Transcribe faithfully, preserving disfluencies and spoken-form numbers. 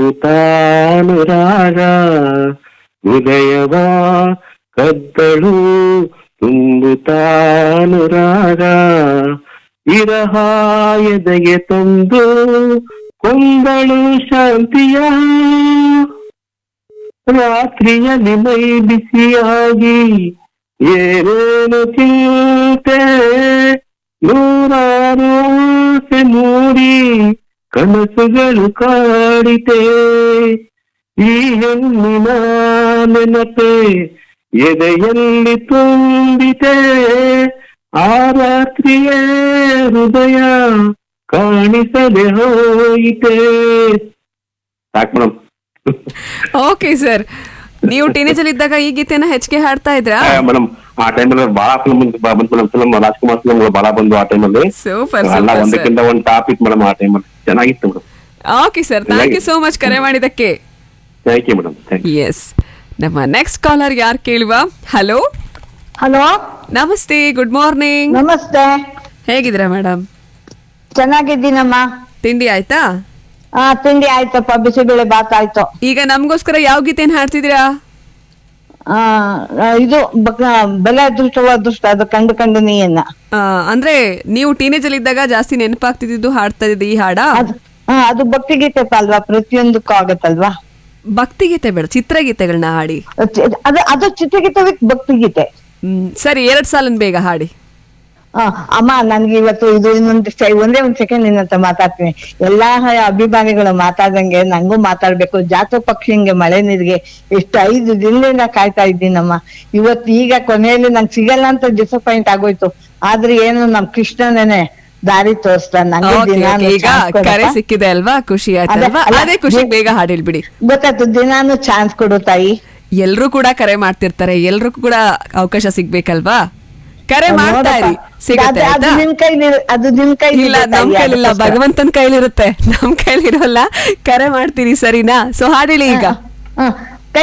ತುಂಬುತ್ತಾನುರಾಗ ಹೃದಯವ ಕದ್ದಳು ತುಂಬುತ್ತಾನುರಾಗ ಇರಹ ಎದೆಗೆ ತಂದು ಕೊಂದಳು ಶಾಂತಿಯ ರಾತ್ರಿಯಲ್ಲಿ ಮೈ ಬಿಸಿಯಾಗಿ ಏನೇನು ಚಿಂತೆ ನೂರಾರು ಆಸೆ ಮೂಡಿ ಕನಸುಗಳು ಕಾಡಿತೆ ಈ ಹೆಣ್ಣಿನ ನೆನಪೆ ಎದೆಯಲ್ಲಿ ತುಂಬಿತೆ ಆ ರಾತ್ರಿಯೇ ಹೃದಯ ಕಾಣಿಸದೆ ಹೋಯಿತೆ. ಸಾಕು ಮೇಡಮ್. ಓಕೆ ಸರ್, ನೀವು ಟೀನೇಜ್ ಅಲ್ಲಿ ಇದ್ದಾಗ ಈ ಗೀತೆನ ಹೆಚ್ಚಿಗೆ ಹಾಡ್ತಾ ಇದ್ರಾ? ಮೇಡಮ್ ಆ ಟೈಮಲ್ಲಿ ಬಹಳ ಫಿಲ್ಮ್ ಬಂತು ಫಿಲ್ಮ್ ರಾಜ್ಕುಮಾರ್ ಫಿಲ್ಮ್ ಬಹಳ ಬಂದು ಆ ಟೈಮಲ್ಲಿ. ಸೂಪರ್ ಎಲ್ಲ ಒಂದಕ್ಕಿಂತ ಒಂದು ಟಾಪಿಕ್ ಮೇಡಮ್ ಆ ಟೈಮಲ್ಲಿ ಚೆನ್ನಾಗಿತ್ತು madam. Okay sir, thank you so much ಕರೆ ಮಾಡಿದ್ದಕ್ಕೆ. Thank you madam. ಎಸ್, ನಮ್ಮ ನೆಕ್ಸ್ಟ್ ಕಾಲರ್ ಯಾರು ಕೇಳುವ? ಹಲೋ ಹಲೋ, ನಮಸ್ತೆ, ಗುಡ್ ಮಾರ್ನಿಂಗ್. ನಮಸ್ತೆ, ಹೇಗಿದ್ದೀರಾ ಮೇಡಮ್? ಚೆನ್ನಾಗಿದ್ದೀನಮ್ಮ. ತಿಂಡಿ ಆಯ್ತಾ? ಹಾ, ತಿಂಡಿ ಆಯ್ತಪ್ಪ, ಬಿಸಿಬೇಳೆ ಬಾತ್ ಆಯ್ತು. ಈಗ ನಮ್ಗೋಸ್ಕರ ಯಾವ ಗೀತೆನ ಹಾಡ್ತಿದ್ದೀರಾ? ಆ ಇದು ಬೆಲೆ ಅದೃಷ್ಟವ ಅದೃಷ್ಟ, ಅದು ಕಂಡು ಕಂಡು ನೀಯನ್ನ. ಅಂದ್ರೆ ನೀವು ಟೀನೇಜ್ ಅಲ್ಲಿ ಇದ್ದಾಗ ಜಾಸ್ತಿ ನೆನಪಾಗ್ತಿದ್ದು ಹಾಡ್ತಾ ಇದ್ದ ಈ ಹಾಡ? ಹಾ, ಅದು ಭಕ್ತಿಗೀತೆ ಅಲ್ವಾ, ಪ್ರತಿಯೊಂದಕ್ಕೂ ಆಗತ್ತಲ್ವಾ. ಭಕ್ತಿಗೀತೆ ಬೇಡ, ಚಿತ್ರಗೀತೆಗಳನ್ನ ಹಾಡಿ. ಅದು ಅದು ಚಿತ್ರಗೀತೆ ವಿತ್ ಭಕ್ತಿಗೀತೆ. ಹ್ಮ್ ಸರಿ, ಎರಡ್ ಸಾಲನ್ ಬೇಗ ಹಾಡಿ. ಹ ಅಮ್ಮ, ನನ್ಗೆ ಇವತ್ತು ಇದು ಇನ್ನೊಂದು ಒಂದೇ ಒಂದ್ ಸೆಕೆಂಡ್ ನಿನ್ನಂತ ಮಾತಾಡ್ತೀನಿ. ಎಲ್ಲಾ ಅಭಿಮಾನಿಗಳು ಮಾತಾಡ್ದಂಗೆ ನಂಗೂ ಮಾತಾಡ್ಬೇಕು. ಜಾತ ಪಕ್ಷಿಂಗೆ ಮಳೆ ನೀರಿಗೆ ಎಷ್ಟು ಐದು ದಿನದಿಂದ ಕಾಯ್ತಾ ಇದ್ದೀನಮ್ಮ. ಇವತ್ತು ಈಗ ಕೊನೆಯಲ್ಲಿ ನಂಗೆ ಸಿಗಲ್ಲ ಅಂತ ಡಿಸಪಾಯಿಂಟ್ ಆಗೋಯ್ತು. ಆದ್ರೆ ಏನು ನಮ್ ಕೃಷ್ಣನೇನೆ ದಾರಿ ತೋರಿಸ್ತಾನೆ ನಂಗೆ. ಈಗ ಕರೆ ಸಿಕ್ಕಿದೆ ಅಲ್ವಾ, ಖುಷಿ ಆಯ್ತಲ್ವಾ? ಅದೇ ಖುಷಿ, ಬೇಗ ಹಾಡಿಲ್ಬಿಡಿ. ಗೊತ್ತಾಯ್ತು, ದಿನಾನು ಚಾನ್ಸ್ ಕೊಡು ತಾಯಿ. ಎಲ್ರು ಕೂಡ ಕರೆ ಮಾಡ್ತಿರ್ತಾರೆ, ಎಲ್ರು ಕೂಡ ಅವಕಾಶ ಸಿಗ್ಬೇಕಲ್ವಾ? ಕರೆ ಮಾಡ್ತಾ ಇರಿ, ಸಿಗುತ್ತೆ. ಅದು ನಿಮ್ ಕೈಲಿ, ಅದು ನಿಮ್ ಕೈಲಿ ಇಲ್ಲ, ನಮ್ ಕೈಲಿಲ್ಲ, ಭಗವಂತನ ಕೈಲಿರುತ್ತೆ, ನಮ್ ಕೈಲಿ ಇರೋಲ್ಲ. ಕರೆ ಮಾಡ್ತೀರಿ, ಸರಿನಾ? ಸೊ ಹಾಡಿಳಿ ಈಗ.